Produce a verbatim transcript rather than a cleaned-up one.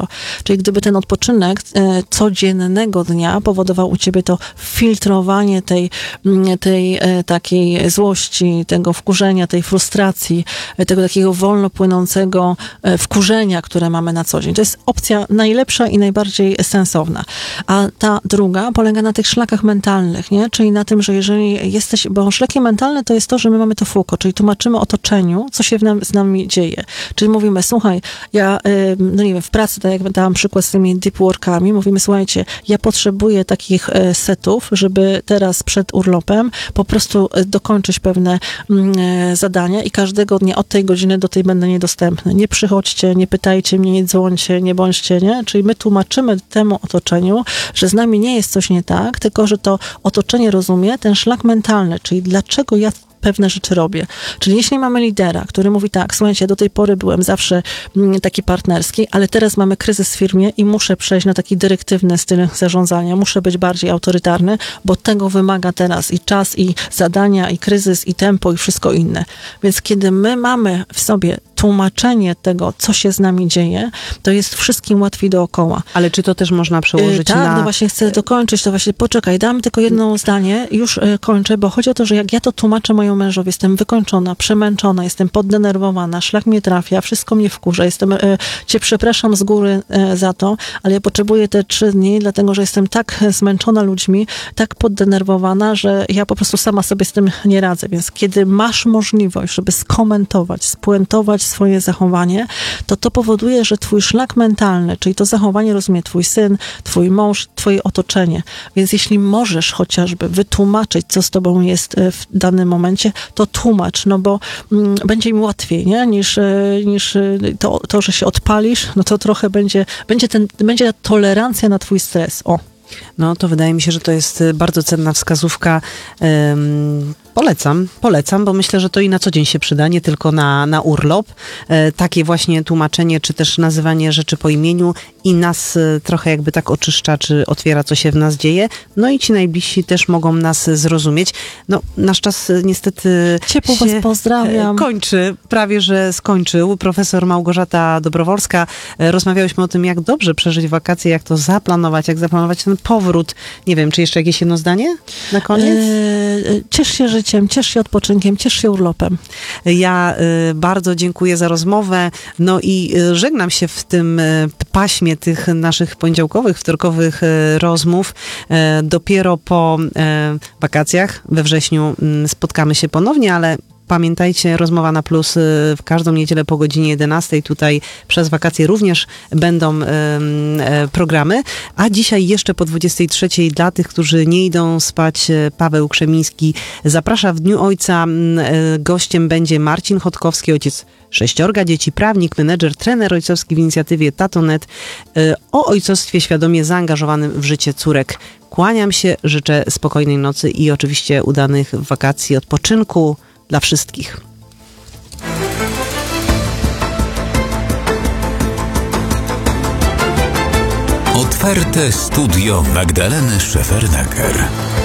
to. Czyli gdyby ten odpoczynek e, codziennego dnia powodował u ciebie to filtrowanie tej, tej e, takiej złości, tego wkurzenia, tej frustracji, e, tego takiego wolno płynącego e, wkurzenia, które mamy na co dzień. To jest opcja najlepsza i najbardziej sensowna. A ta druga polega na tych szlakach mentalnych, nie? Czyli na tym, że jeżeli jesteś, bo szlaki mentalne to jest to, że my mamy to fuko, czyli tłumaczymy otoczeniu, co się w nam, z nami dzieje. Czyli mówimy, słuchaj, ja, y, no nie wiem, w pracy, tak jak dałam przykład z tymi deep workami, mówimy, słuchajcie, ja potrzebuję takich y, setów, żeby teraz przed urlopem po prostu y, dokończyć pewne y, zadania i każdego dnia od tej godziny do tej będę niedostępny. Nie przychodźcie, nie pytajcie mnie, nie dzwońcie, nie bądźcie, nie? Czyli my tłumaczymy temu otoczeniu, że z nami nie jest coś nie tak, tylko że to otoczenie rozumie ten szlak mentalny, czyli dlaczego ja pewne rzeczy robię. Czyli jeśli mamy lidera, który mówi tak, słuchajcie, do tej pory byłem zawsze taki partnerski, ale teraz mamy kryzys w firmie i muszę przejść na taki dyrektywny styl zarządzania, muszę być bardziej autorytarny, bo tego wymaga teraz i czas, i zadania, i kryzys, i tempo, i wszystko inne. Więc kiedy my mamy w sobie tłumaczenie tego, co się z nami dzieje, to jest wszystkim łatwiej dookoła. Ale czy to też można przełożyć yy, tak, na... Tak, no właśnie chcę dokończyć, to właśnie poczekaj, dam tylko jedno zdanie, już yy, kończę, bo chodzi o to, że jak ja to tłumaczę mojemu mężowi, jestem wykończona, przemęczona, jestem poddenerwowana, szlak mnie trafia, wszystko mnie wkurza, jestem, yy, cię przepraszam z góry yy, za to, ale ja potrzebuję te trzy dni, dlatego, że jestem tak zmęczona ludźmi, tak poddenerwowana, że ja po prostu sama sobie z tym nie radzę. Więc kiedy masz możliwość, żeby skomentować, spuentować swoje zachowanie, to to powoduje, że twój szlak mentalny, czyli to zachowanie rozumie twój syn, twój mąż, twoje otoczenie. Więc jeśli możesz chociażby wytłumaczyć, co z tobą jest w danym momencie, to tłumacz, no bo mm, będzie im łatwiej, nie? Niż, niż to, to, że się odpalisz, no to trochę będzie, będzie, ten, będzie tolerancja na twój stres. O. No to wydaje mi się, że to jest bardzo cenna wskazówka. Um, polecam, polecam, bo myślę, że to i na co dzień się przyda, nie tylko na, na urlop. E, takie właśnie tłumaczenie, czy też nazywanie rzeczy po imieniu i nas e, trochę jakby tak oczyszcza, czy otwiera, co się w nas dzieje. No i ci najbliżsi też mogą nas zrozumieć. No, nasz czas e, niestety Ciepło się was pozdrawiam. E, kończy, prawie że skończył. Profesor Małgorzata Dobrowolska. E, rozmawiałyśmy o tym, jak dobrze przeżyć wakacje, jak to zaplanować, jak zaplanować ten powrót. Nie wiem, czy jeszcze jakieś jedno zdanie na koniec? E, ciesz się życiem, ciesz się odpoczynkiem, ciesz się urlopem. Ja y, bardzo dziękuję za rozmowę. No i y, żegnam się w tym y, paśmie tych naszych poniedziałkowych, wtorkowych y, rozmów. Y, dopiero po y, wakacjach we wrześniu y, spotkamy się ponownie, ale pamiętajcie, Rozmowa na Plus w każdą niedzielę po godzinie jedenastej. Tutaj przez wakacje również będą y, y, programy. A dzisiaj jeszcze po dwudziestej trzeciej dla tych, którzy nie idą spać, Paweł Krzemiński zaprasza w Dniu Ojca. Y, gościem będzie Marcin Chodkowski, ojciec sześciorga dzieci, prawnik, menedżer, trener ojcowski w inicjatywie Tatonet, y, o ojcostwie świadomie zaangażowanym w życie córek. Kłaniam się, życzę spokojnej nocy i oczywiście udanych wakacji, odpoczynku dla wszystkich. Otwarte studio Magdaleny Szefernaker.